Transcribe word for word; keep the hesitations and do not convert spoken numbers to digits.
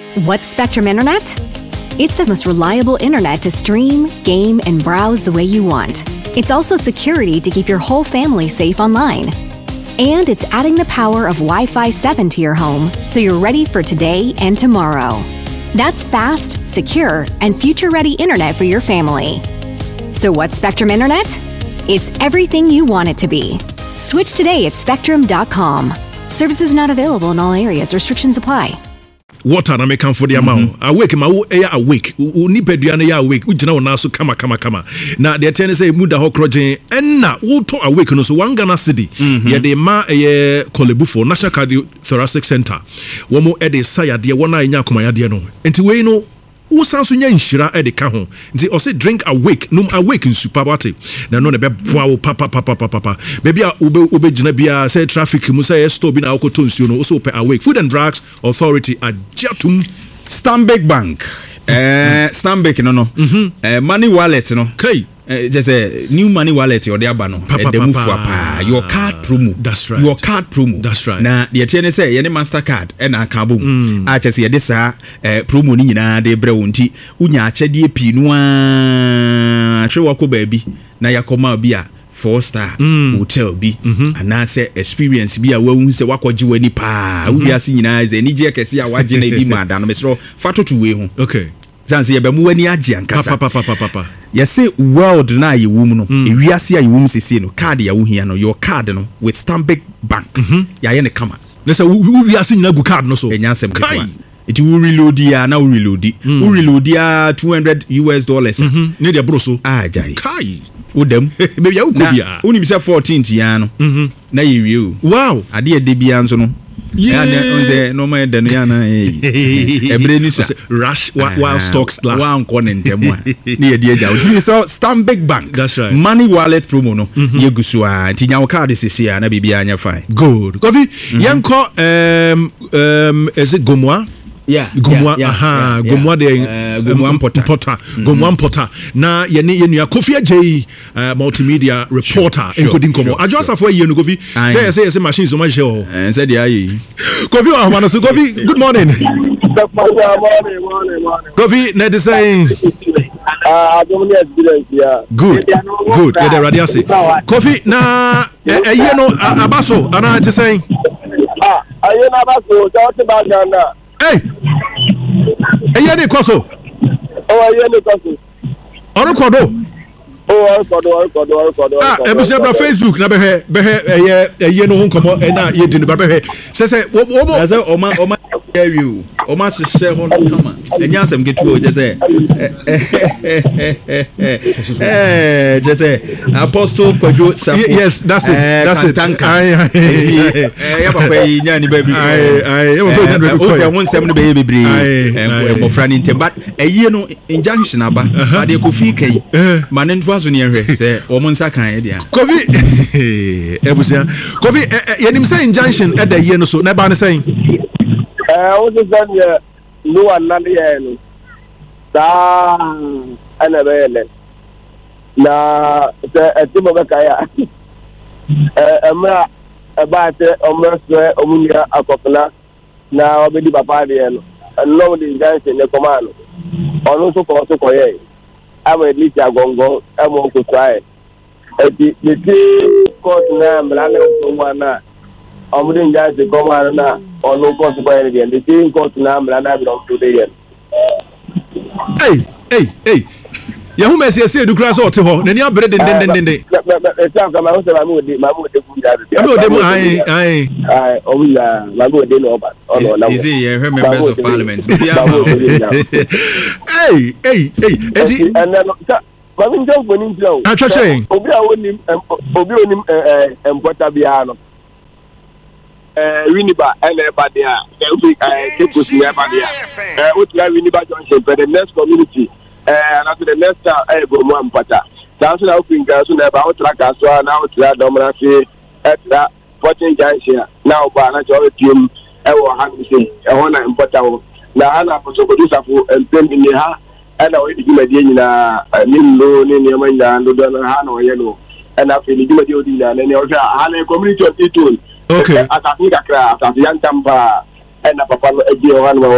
What's Spectrum Internet? It's the most reliable internet to stream, game, and browse the way you want. It's also security to keep your whole family safe online. And it's adding the power of Wi-Fi seven to your home so you're ready for today and tomorrow. That's fast, secure, and future-ready internet for your family. So what's Spectrum Internet? It's everything you want it to be. Switch today at spectrum dot com. Services not available in all areas. Restrictions apply. Water na make for the amount. Awake ma wo eya awake. Uni pedua na ya awake. Ujina wo na so kama kama kama. Na the ten say muda ho krojen enna wo to awake no so one Ghana city. Ye de ma ye Kolebufo National Cardiothoracic Center. Wo mo e de saya de wona enya komaya de no. Enti we no wo sanso nya nhira e de ka ho. Nti o say drink awake. Num awake in superbate. Na no ne be boa wo papa papa papa. Baby a ube ube gina bia say traffic mu say stop bi na akoto nsuo no. So pe awake. Food and Drugs Authority ajatum. Stanbic Bank. Eh Stanbic no no. Eh money wallet no. Okay. Just a new money wallet or the abano. The move for your card promo. That's right. Your card promo. That's right. Now the attorney say any MasterCard and a kaboom. I just see this uh promo ni na de breunti. Unya chedi pinwa. Shewako baby. Na yakoma bia four star hotel bi. And I say experience bi a we say wakoji weni pa. Ubi asi nyina ze ni je kesi a waje na bi ma da no mesro fato to we hu. Okay. Zanse ye be mu wani age ankasa. Papa papa papa. You say world na ye wum no. Ewiase a ye wum sese no. Card ya wo hia no. Your card no with Stanbic Bank. Ya ye ne kama. Na say we ase nyina gu card no so. Enya sem kwa. It will reload ya na we reload. We reload ya two hundred U S dollars. Ne dia bro so. Ah jai. Kai. Udem. Baby ya ukobia. Unim say fourteenth ya no. Na ye wi. Wow. Ade e de bia nso no. Yeah, yeah. No man than yana. Rush while stocks last. One corner in them. Near the edge. So Stanbic Bank. That's right. Money wallet promo no. Yegusua. Tinya card is here. Na bibi anya fine. Good. Coffee. Yanko um um is it Gomwa? Yeah, Gomwa, yeah, aha, yeah, Gomwa de uh, Gomwa Mpota. Mpota. Gomwa Mpota. Na yeni yenu ya Kofi J uh, multimedia reporter sure, encoding sure, komo. sure, Ajo asafu yenu Kofi. Say say say machine so much show. Eh say dia yi. Kofi wa wana so Kofi, good morning. Morning, morning, morning. Kofi, na de say Ah, don't experience yeah. Good. Good. Yeah, the radio say. Kofi na eh ye no abaso ana te say. Ah, aye na abaso, just about Ghana. Hey! Hey, you koso. Oh, you koso. Oro kodo. Oh, kodo, kodo, kodo. Ah, e be se bra Facebook na be he be he eh eh no nkomo e na ye di no ba be he. Se se wo wo na se o ma o ma you. O ma se share ho no kama. Enya asem getu o je se. Eh, je se Apostle Kwadwo Safo. Yes, that's it. That's it. Ai eh ya papa yi nya ni ba bi. Ai ai ya papa nya bi. O se ho nsem no be ye bebre. Eh mo fra ni ntem but eyi no injunction aba. Ade ko fi kai. Ma ne nfa so ne hwe se o mo nsa kan e dia. Kofi ebusia. Kofi yenim say injunction e da ye no so na ba ne say. Eh, o se san ye no anan ye no. Da ana be le. Na se etimo be kaya. Eh emra e ba te omra so omunya akopna na obedi papa de no. No the injunction ne command. Onu so ko so ko ye. I'm a little gongo, I'm on to try. The the court name, Lana, I'm doing guys the commander or no consequence again. The same court name, Lana, belongs to the end. Hey, hey, hey. Yahu Messi say do class or to ho. Then you bread den den den den. It's time come out my mood, my mood the food. I know them I I I oh yeah, my mood they know about. Oh no. Is he here members of parliament? Hey, hey, hey. And then Mami njọ gboni njọ o. Atwetwe. Obi a wonim obi onim eh empota bia no. Eh Winiba ene eba dia. Eh eh Kekusi eba dia. Eh Otua Winiba Junction for the next community. Eh na the next eh Gomo Ampata. Danso na open gas na eba Otra Kaswa na Otra Domra fi etra fourteen junction. Na oba na jo team e wo ha mi say e ho na empota wo. Na ana so producer for empem ni ha. And I will give my dear Nindo, Nini, and Hano, yellow, and after the Dimadina, and then also a community of people. Okay. At a craft, at the young Tampa, and a papa, a dear one.